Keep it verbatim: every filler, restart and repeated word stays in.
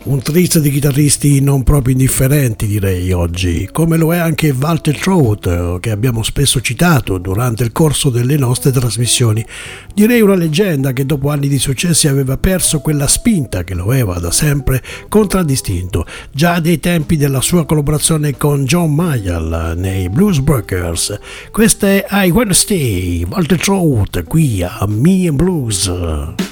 Un trizio di chitarristi non proprio indifferenti, direi, oggi, come lo è anche Walter Trout, che abbiamo spesso citato durante il corso delle nostre trasmissioni. Direi una leggenda che dopo anni di successi aveva perso quella spinta che lo aveva da sempre contraddistinto, già dai tempi della sua collaborazione con John Mayall nei Blues Breakers. Questa è I Wanna Stay, Walter Trout, qui a Me and Blues.